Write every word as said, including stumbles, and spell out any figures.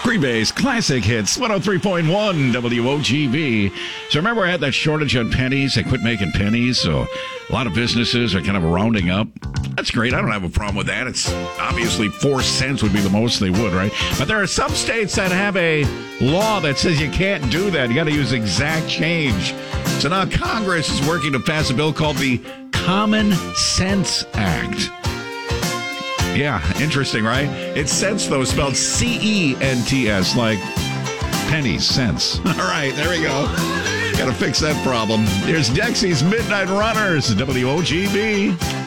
Freebase Classic Hits, one oh three point one W O G B. So remember I had that shortage on pennies? They quit making pennies, so a lot of businesses are kind of rounding up. That's great. I don't have a problem with that. It's obviously four cents would be the most they would, right? But there are some states that have a law that says you can't do that. You got to use exact change. So now Congress is working to pass a bill called the Common Sense Act. Yeah, interesting, right? It's cents, though, spelled C E N T S, like pennies, cents. All right, there we go. Got to fix that problem. Here's Dexy's Midnight Runners, W O G B.